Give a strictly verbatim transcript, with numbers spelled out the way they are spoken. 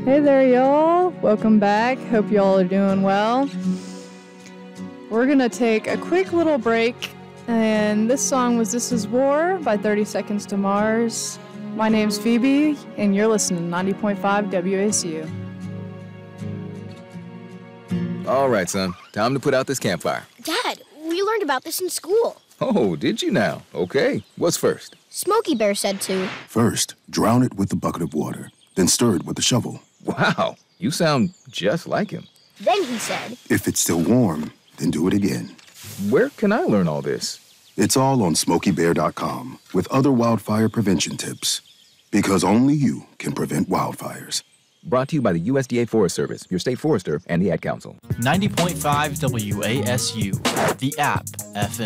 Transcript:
Hey there, y'all. Welcome back. Hope y'all are doing well. We're going to take a quick little break, and this song was This Is War by thirty Seconds to Mars. My name's Phoebe, and you're listening to ninety point five W A S U. All right, son. Time to put out this campfire. Dad, we learned about this in school. Oh, did you now? Okay. What's first? Smokey Bear said to. First, drown it with a bucket of water, then stir it with a shovel. Wow, you sound just like him. Then he said. If it's still warm, then do it again. Where can I learn all this? It's all on smokey bear dot com with other wildfire prevention tips. Because only you can prevent wildfires. Brought to you by the U S D A Forest Service, your state forester, and the Ad Council. ninety point five W A S U, the app F M.